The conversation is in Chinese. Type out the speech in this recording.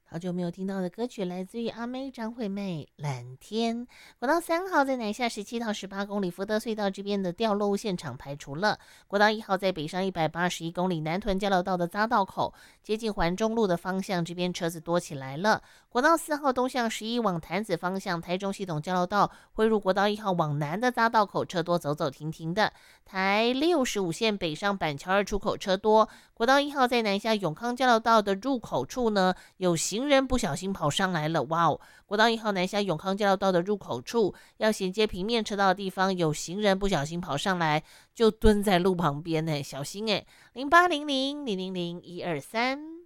好久没有听到的歌曲来自于阿妹张惠妹《蓝天》。国道3号在南下17到18公里福德隧道这边的掉落物现场排除了。国道1号在北上181公里南屯交流道的匝道口，接近环中路的方向，这边车子多起来了。国道4号东向11往潭子方向，台中系统交流道汇入国道1号往南的匝道口，车多走走停停的。台65线北上板桥2出口车多。国道1号在南下永康交流道的入口处呢，有行人不小心跑上来了，哇哦！国道1号南下永康交流道的入口处，要衔接平面车道的地方，有行人不小心跑上来，就蹲在路旁边呢，小心哎！0800000123。